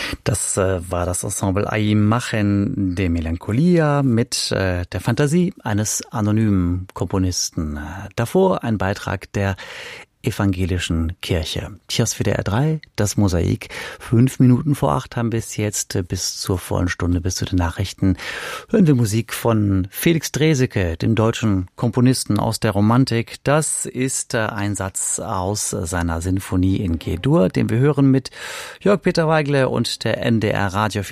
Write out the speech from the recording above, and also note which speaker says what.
Speaker 1: Das war das Ensemble Ai Imagen de Melancholia mit der Fantasie eines anonymen Komponisten. Davor ein Beitrag der evangelischen Kirche. Tjas für der R3, das Mosaik. 5 Minuten vor 8 haben wir es jetzt, bis zur vollen Stunde, bis zu den Nachrichten. Hören wir Musik von Felix Draeseke, dem deutschen Komponisten aus der Romantik. Das ist ein Satz aus seiner Sinfonie in G-Dur, den wir hören mit Jörg Peter Weigle und der NDR Radio